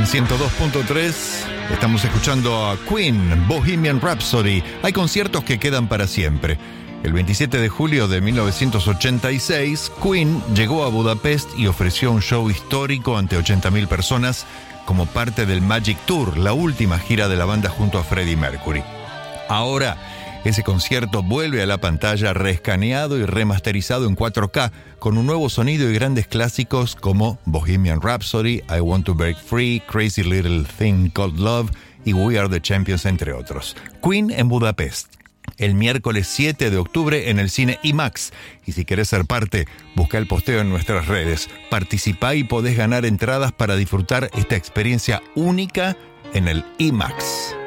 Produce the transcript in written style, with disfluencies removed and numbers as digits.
102.3 estamos escuchando a Queen, Bohemian Rhapsody. Hay conciertos que quedan para siempre. El 27 de julio de 1986, Queen llegó a Budapest y ofreció un show histórico ante 80.000 personas como parte del Magic Tour, la última gira de la banda junto a Freddie Mercury. Ahora, ese concierto vuelve a la pantalla reescaneado y remasterizado en 4K, con un nuevo sonido y grandes clásicos como Bohemian Rhapsody, I Want to Break Free, Crazy Little Thing Called Love y We Are the Champions, entre otros. Queen en Budapest, el miércoles 7 de octubre en el cine IMAX. Y si querés ser parte, busca el posteo en nuestras redes. Participá y podés ganar entradas para disfrutar esta experiencia única en el IMAX.